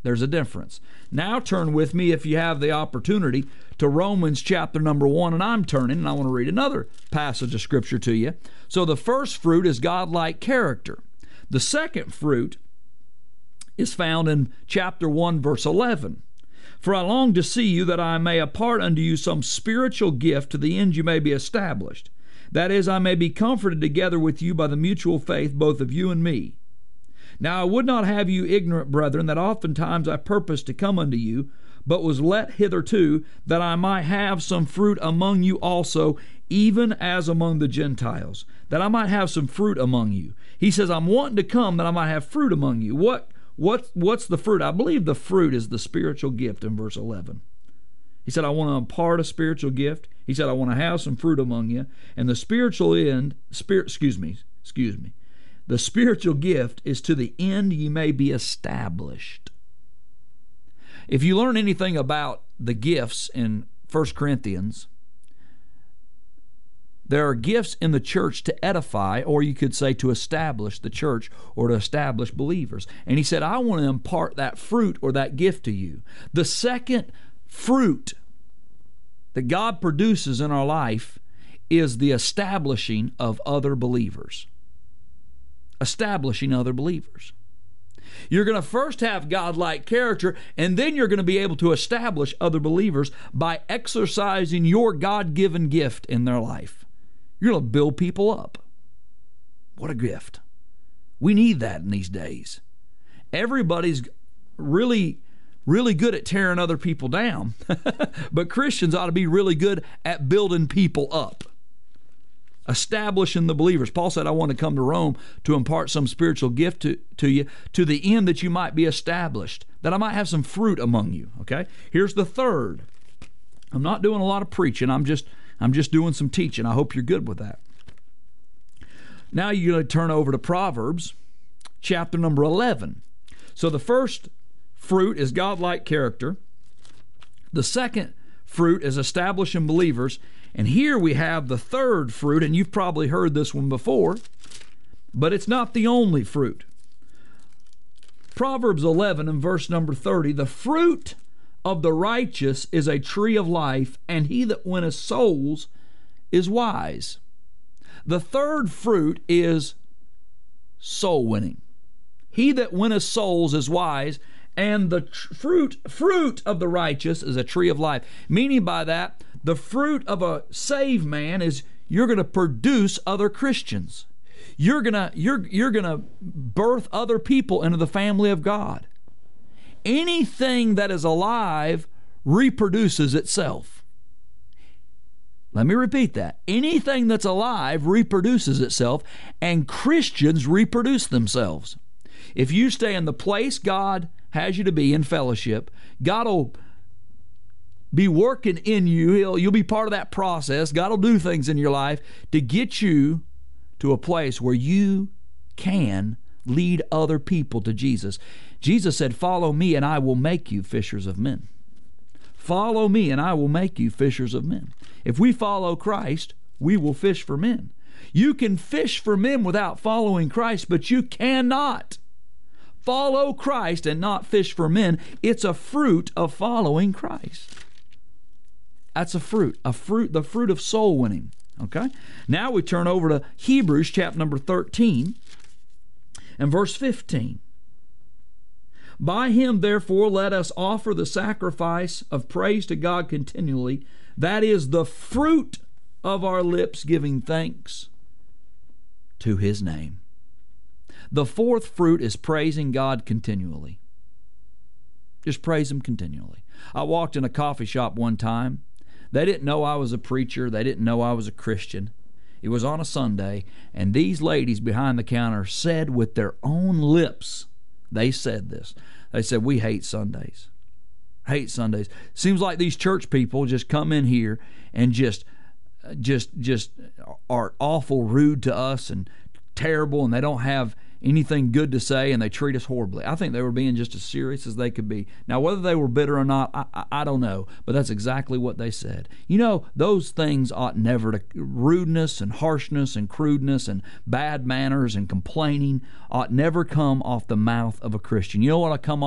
There's a difference. Now turn with me, if you have the opportunity, to Romans chapter number 1, and I'm turning, and I want to read another passage of Scripture to you. So the first fruit is godlike character. The second fruit is found in chapter 1, verse 11. For I long to see you, that I may impart unto you some spiritual gift, to the end you may be established. That is, I may be comforted together with you by the mutual faith, both of you and me. Now I would not have you ignorant, brethren, that oftentimes I purposed to come unto you, but was let hitherto, that I might have some fruit among you also, even as among the Gentiles, that I might have some fruit among you. He says, I'm wanting to come that I might have fruit among you. What's the fruit? I believe the fruit is the spiritual gift in verse 11. He said, I want to impart a spiritual gift. He said, I want to have some fruit among you. And the spiritual the spiritual gift is to the end ye may be established. If you learn anything about the gifts in 1 Corinthians, there are gifts in the church to edify, or you could say to establish the church or to establish believers. And he said, I want to impart that fruit or that gift to you. The second fruit that God produces in our life is the establishing of other believers. Establishing other believers. You're going to first have godlike character, and then you're going to be able to establish other believers by exercising your God-given gift in their life. You're going to build people up. What a gift. We need that in these days. Everybody's really good at tearing other people down, but Christians ought to be really good at building people up. Establishing the believers. Paul said, I want to come to Rome to impart some spiritual gift to you, to the end that you might be established, that I might have some fruit among you. Okay? Here's the third. I'm not doing a lot of preaching. I'm just doing some teaching. I hope you're good with that. Now you're going to turn over to Proverbs chapter number 11. So the first fruit is godlike character. The second fruit is establishing believers. And here we have the third fruit, and you've probably heard this one before, but it's not the only fruit. Proverbs 11 and verse number 30, the fruit of the righteous is a tree of life, and he that winneth souls is wise. The third fruit is soul winning. He that winneth souls is wise, and the fruit of the righteous is a tree of life. Meaning by that, the fruit of a saved man is you're going to produce other Christians. You're going to birth other people into the family of God. Anything that is alive reproduces itself. Let me repeat that. Anything that's alive reproduces itself, and Christians reproduce themselves. If you stay in the place God has you to be in fellowship, God will be working in you. You'll be part of that process. God will do things in your life to get you to a place where you can lead other people to Jesus. Jesus said, follow me and I will make you fishers of men. Follow me and I will make you fishers of men. If we follow Christ, we will fish for men. You can fish for men without following Christ, but you cannot follow Christ and not fish for men. It's a fruit of following Christ. That's the fruit of soul winning. Okay? Now we turn over to Hebrews chapter number 13 and verse 15. By him, therefore, let us offer the sacrifice of praise to God continually. That is the fruit of our lips, giving thanks to his name. The fourth fruit is praising God continually. Just praise him continually. I walked in a coffee shop one time. They didn't know I was a preacher. They didn't know I was a Christian. It was on a Sunday, and these ladies behind the counter said with their own lips, they said this. They said, we hate Sundays. Hate Sundays. Seems like these church people just come in here and just are awful rude to us and terrible, and they don't have anything good to say, and they treat us horribly. I think they were being just as serious as they could be. Now, whether they were bitter or not, I don't know, but that's exactly what they said. You know, those things ought never to, rudeness and harshness and crudeness and bad manners and complaining ought never come off the mouth of a Christian. You know what ought to come